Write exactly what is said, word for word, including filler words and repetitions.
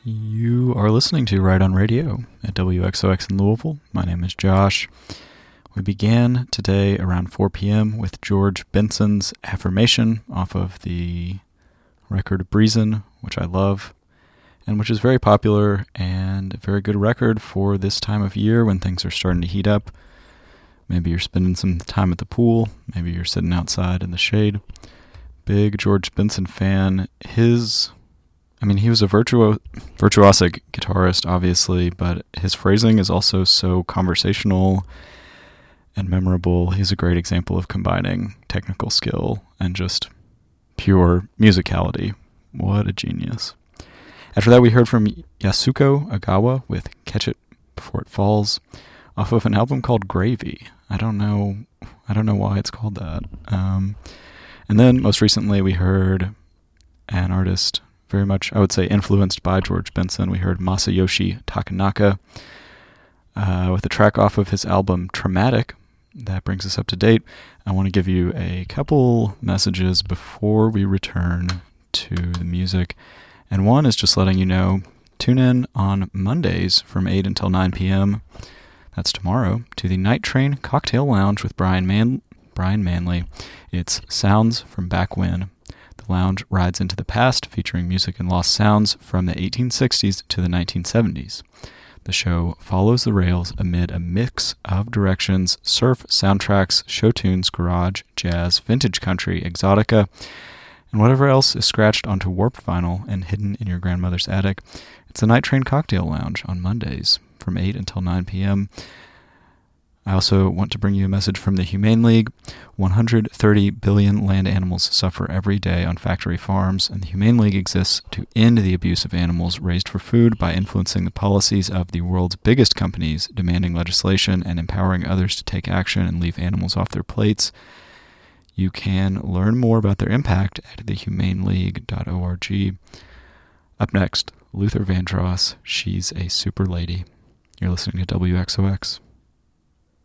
You are listening to Right on Radio at W X O X in Louisville. My name is Josh. We began today around four p.m. with George Benson's Affirmation off of the record Breezin', which I love, and which is very popular and a very good record for this time of year when things are starting to heat up. Maybe you're spending some time at the pool. Maybe you're sitting outside in the shade. Big George Benson fan. His... I mean, he was a virtuo- virtuosic guitarist, obviously, but his phrasing is also so conversational and memorable. He's a great example of combining technical skill and just pure musicality. What a genius. After that, we heard from Yasuko Agawa with Catch It Before It Falls off of an album called Gravy. I don't know, I don't know why it's called that. Um, and then, most recently, we heard an artist very much, I would say, influenced by George Benson. We heard Masayoshi Takanaka uh, with a track off of his album Traumatic. That brings us up to date. I want to give you a couple messages before we return to the music. And one is just letting you know, tune in on Mondays from eight until nine p.m. That's tomorrow, to the Night Train Cocktail Lounge with Brian, Man- Brian Manley. It's Sounds from Back When. The lounge rides into the past, featuring music and lost sounds from the eighteen sixties to the nineteen seventies. The show follows the rails amid a mix of directions: surf, soundtracks, show tunes, garage, jazz, vintage country, exotica, and whatever else is scratched onto warped vinyl and hidden in your grandmother's attic. It's the Night Train Cocktail Lounge on Mondays from eight until nine p.m. I also want to bring you a message from the Humane League. one hundred thirty billion land animals suffer every day on factory farms, and the Humane League exists to end the abuse of animals raised for food by influencing the policies of the world's biggest companies, demanding legislation, and empowering others to take action and leave animals off their plates. You can learn more about their impact at the humane league dot org. Up next, Luther Vandross, She's a Super Lady. You're listening to W X O X.